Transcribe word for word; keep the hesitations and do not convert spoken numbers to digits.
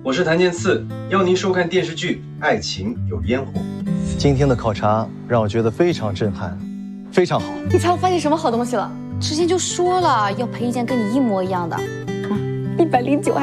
我是谭健次，邀您收看电视剧《爱情有烟火》。 今天的考察让我觉得非常震撼，非常好。 你猜我发现什么好东西了？ 之前就说了要赔一件跟你一模一样的， 一百零九。